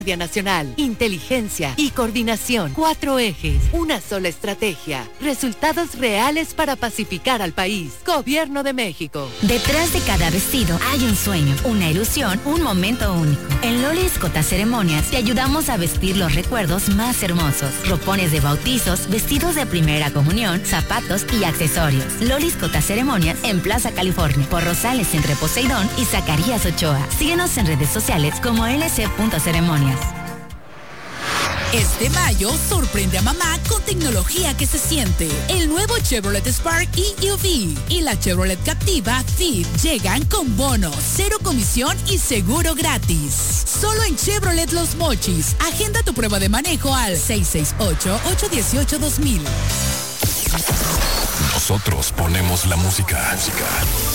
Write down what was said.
Nacional, inteligencia y coordinación. 4 ejes, una sola estrategia. Resultados reales para pacificar al país. Gobierno de México. Detrás de cada vestido hay un sueño, una ilusión, un momento único. En Loli Escota Ceremonias te ayudamos a vestir los recuerdos más hermosos. Ropones de bautizos, vestidos de primera comunión, zapatos y accesorios. Loli Escota Ceremonias en Plaza California, por Rosales entre Poseidón y Zacarías Ochoa. Síguenos en redes sociales como lc.ceremonias. Este mayo sorprende a mamá con tecnología que se siente. El nuevo Chevrolet Spark EUV y la Chevrolet Captiva Fit llegan con bonos, 0 comisión y seguro gratis. Solo en Chevrolet Los Mochis. Agenda tu prueba de manejo al 668-818-2000. Nosotros ponemos la música.